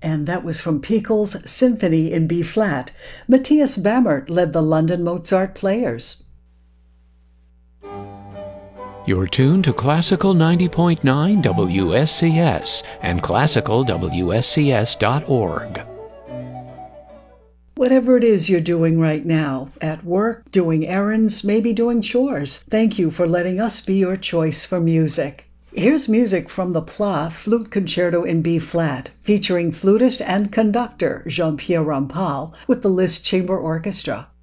And that was from Pichel's Symphony in B-flat. Matthias Bammert led the London Mozart Players. You're tuned to Classical 90.9 WSCS and classicalwscs.org. Whatever it is you're doing right now, at work, doing errands, maybe doing chores, thank you for letting us be your choice for music. Here's music from the Pla Flute Concerto in B-flat, featuring flutist and conductor Jean-Pierre Rampal with the Liszt Chamber Orchestra.